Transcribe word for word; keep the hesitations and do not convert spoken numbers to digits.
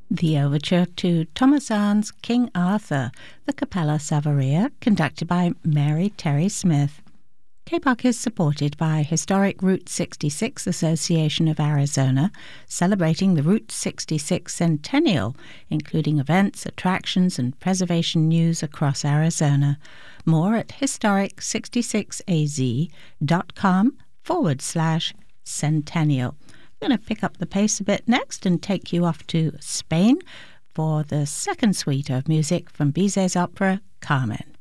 The overture to Thomas Arne's King Arthur, the Capella Savoria, conducted by Mary Terry Smith. K P O C is supported by Historic Route sixty-six Association of Arizona, celebrating the Route sixty-six centennial, including events, attractions, and preservation news across Arizona. More at historic sixty-six a z dot com forward slash centennial. I'm going to pick up the pace a bit next and take you off to Spain for the second suite of music from Bizet's opera Carmen.